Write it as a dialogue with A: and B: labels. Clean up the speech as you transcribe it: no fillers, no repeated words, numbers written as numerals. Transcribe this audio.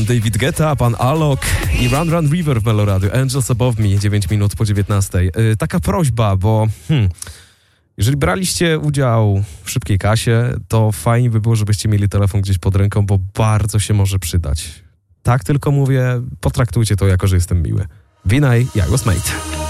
A: David Guetta, pan Alok i Run Run River w Meloradiu. Angels Above Me, 9 minut po 19. Taka prośba, bo jeżeli braliście udział w szybkiej kasie, to fajnie by było, żebyście mieli telefon gdzieś pod ręką, bo bardzo się może przydać. Tak tylko mówię, potraktujcie to jako, że jestem miły. Vinay, I Was Made.